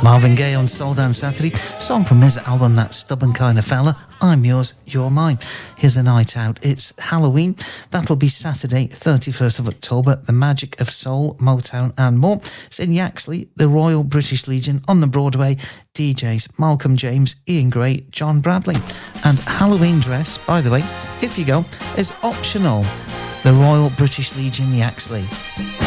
Marvin Gaye on Soul Dance Saturday, song from his album That Stubborn Kind of Fella, I'm Yours, You're Mine. Here's a night out. It's Halloween. That'll be Saturday, 31st of October. The Magic of Soul, Motown and more. It's in Yaxley, the Royal British Legion on the Broadway. DJs Malcolm James, Ian Gray, John Bradley. And Halloween dress, by the way, if you go, is optional. The Royal British Legion, Yaxley.